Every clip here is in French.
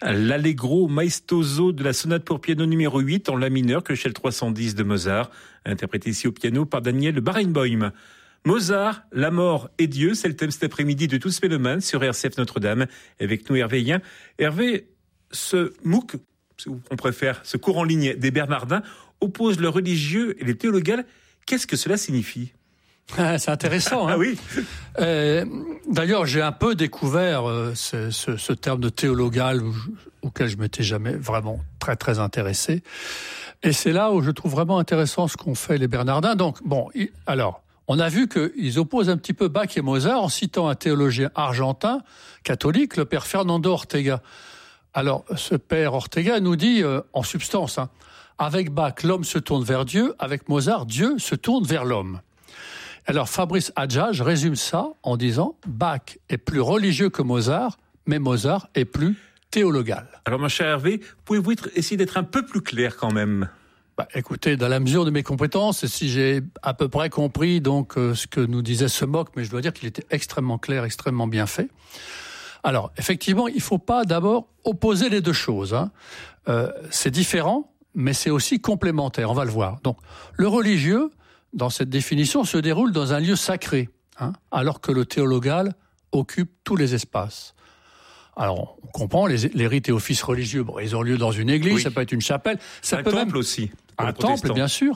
L'Allegro maestoso de la sonate pour piano numéro 8 en la mineur, clochelle 310 de Mozart, interprété ici au piano par Daniel Barenboim. Mozart, la mort et Dieu, c'est le thème cet après-midi de Tous Mélomanes sur RCF Notre-Dame. Avec nous Hervé Hien. Hervé, ce MOOC, on préfère, ce cours en ligne des Bernardins, oppose le religieux et le théologal. Qu'est-ce que cela signifie ? C'est intéressant. Ah oui. D'ailleurs, j'ai un peu découvert ce terme de théologal auquel je m'étais jamais vraiment très très intéressé. Et c'est là où je trouve vraiment intéressant ce qu'ont fait les Bernardins. Donc, bon, alors, on a vu qu'ils opposent un petit peu Bach et Mozart en citant un théologien argentin, catholique, le père Fernando Ortega. Alors, ce père Ortega nous dit, en substance, avec Bach, l'homme se tourne vers Dieu, avec Mozart, Dieu se tourne vers l'homme. Alors, Fabrice Adjage résume ça en disant « Bach est plus religieux que Mozart, mais Mozart est plus théologal ». Alors, mon cher Hervé, pouvez-vous essayer d'être un peu plus clair quand même ? Écoutez, dans la mesure de mes compétences, si j'ai à peu près compris donc ce que nous disait ce MOOC, mais je dois dire qu'il était extrêmement clair, extrêmement bien fait. Alors, effectivement, il ne faut pas d'abord opposer les deux choses. C'est différent, mais c'est aussi complémentaire, on va le voir. Donc, le religieux, dans cette définition, se déroule dans un lieu sacré, alors que le théologal occupe tous les espaces. Alors, on comprend, les rites et offices religieux, ils ont lieu dans une église, ça peut être une chapelle, ça peut temple aussi. Un temple, bien sûr.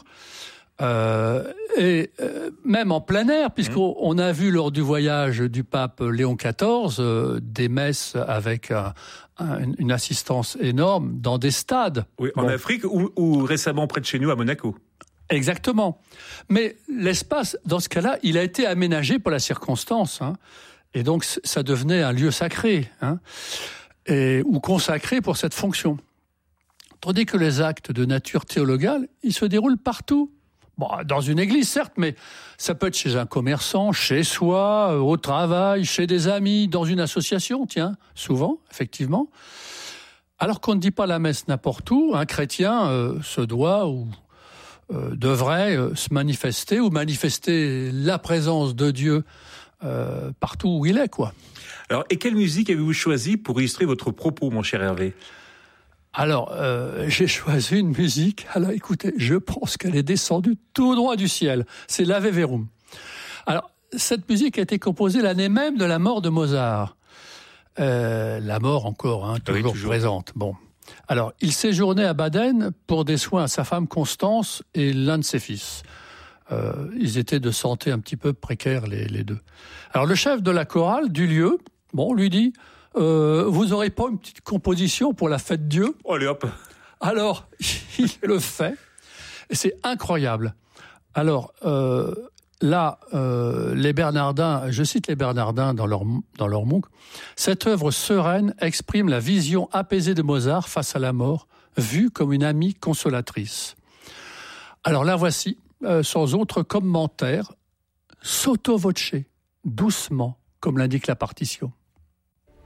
Et même en plein air, puisqu'on a vu lors du voyage du pape Léon XIV des messes avec une assistance énorme dans des stades. Oui, en Afrique ou récemment près de chez nous à Monaco. Exactement. Mais l'espace, dans ce cas-là, il a été aménagé pour la circonstance. Et donc, ça devenait un lieu sacré, ou consacré pour cette fonction. Tandis que les actes de nature théologale, ils se déroulent partout. Bon, dans une église, certes, mais ça peut être chez un commerçant, chez soi, au travail, chez des amis, dans une association, souvent, effectivement. Alors qu'on ne dit pas la messe n'importe où, un chrétien se doit ou devrait se manifester ou manifester la présence de Dieu partout où il est, quoi. Alors, et quelle musique avez-vous choisi pour illustrer votre propos, mon cher Hervé ? Alors, j'ai choisi une musique. Alors, écoutez, je pense qu'elle est descendue tout droit du ciel. C'est l'Ave Verum. Alors, cette musique a été composée l'année même de la mort de Mozart. La mort encore, toujours présente. Bon. Alors, il séjournait à Baden pour des soins à sa femme Constance et l'un de ses fils. Ils étaient de santé un petit peu précaires, les deux. Alors, le chef de la chorale du lieu, lui dit... vous n'aurez pas une petite composition pour la fête Dieu ? Allez hop. Alors, il le fait. Et c'est incroyable. Alors, les Bernardins, je cite les Bernardins dans leur MOOC, cette œuvre sereine exprime la vision apaisée de Mozart face à la mort, vue comme une amie consolatrice. Alors là, voici, sans autre commentaire, sotto voce, doucement, comme l'indique la partition.